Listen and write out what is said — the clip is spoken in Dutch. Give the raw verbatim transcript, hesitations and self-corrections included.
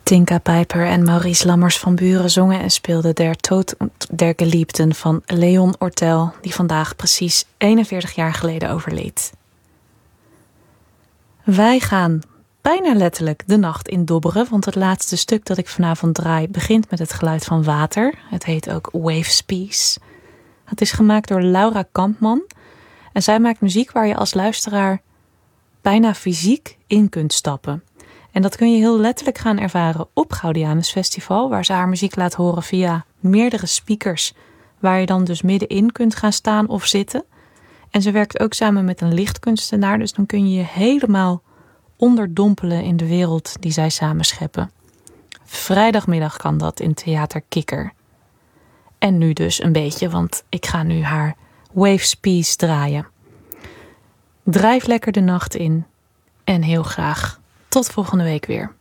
Tinka Pijper en Maurice Lammers van Buren zongen en speelden Der Tod der Geliebten van Leon Ortel, die vandaag precies eenenveertig jaar geleden overleed. Wij gaan bijna letterlijk de nacht in dobberen, want het laatste stuk dat ik vanavond draai begint met het geluid van water. Het heet ook Waves Peace. Het is gemaakt door Laura Kampman en zij maakt muziek waar je als luisteraar bijna fysiek in kunt stappen. En dat kun je heel letterlijk gaan ervaren op Gaudiamus Festival, waar ze haar muziek laat horen via meerdere speakers, waar je dan dus middenin kunt gaan staan of zitten. En ze werkt ook samen met een lichtkunstenaar, dus dan kun je je helemaal onderdompelen in de wereld die zij samen scheppen. Vrijdagmiddag kan dat in Theater Kikker. En nu dus een beetje, want ik ga nu haar Waves Peace draaien. Drijf lekker de nacht in en heel graag tot volgende week weer.